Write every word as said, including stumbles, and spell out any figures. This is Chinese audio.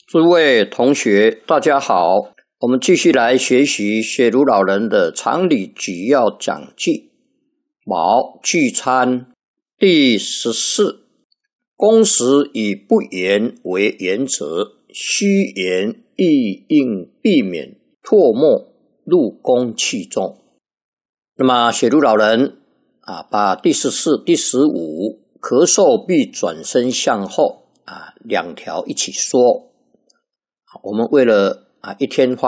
诸位同学，大家好，我们继续来学习雪茹老人的常理举要讲记，卯聚餐第十四。公时以不言为原则，虚言亦应避免唾沫入宫气中。那么雪茹老人啊，把第十四、第十五咳嗽必转身向后啊两条一起说。我们为了啊一天花